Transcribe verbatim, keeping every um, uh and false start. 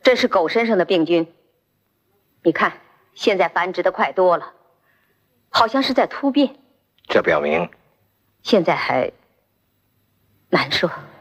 这是狗身上的病菌，你看现在繁殖的快多了，好像是在突变。 这表明， 现在还难说。